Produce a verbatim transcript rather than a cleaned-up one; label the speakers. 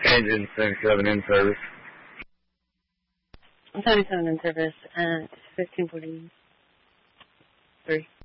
Speaker 1: Engine seventy-seven in service.
Speaker 2: seventy-seven in service at fifteen forty-three.